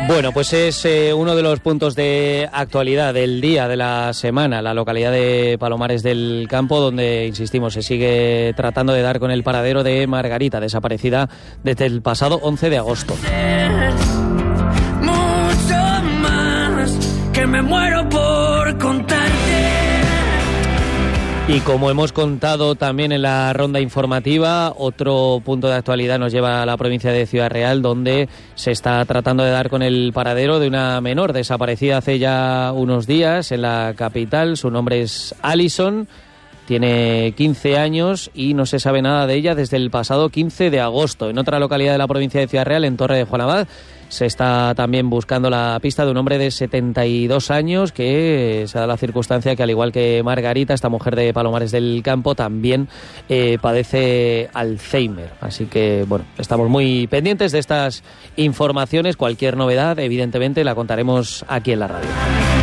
Bueno, pues es uno de los puntos de actualidad del día, de la semana, la localidad de Palomares del Campo, donde, insistimos, se sigue tratando de dar con el paradero de Margarita, desaparecida desde el pasado 11 de agosto. Mucho más que me muero por contarte. Y como hemos contado también en la ronda informativa, otro punto de actualidad nos lleva a la provincia de Ciudad Real, donde se está tratando de dar con el paradero de una menor desaparecida hace ya unos días en la capital. Su nombre es Alison, tiene 15 años y no se sabe nada de ella desde el pasado 15 de agosto. En otra localidad de la provincia de Ciudad Real, en Torre de Juan Abad, se está también buscando la pista de un hombre de 72 años que se da la circunstancia que, al igual que Margarita, esta mujer de Palomares del Campo, también padece Alzheimer. Así que, bueno, estamos muy pendientes de estas informaciones. Cualquier novedad, evidentemente, la contaremos aquí en la radio.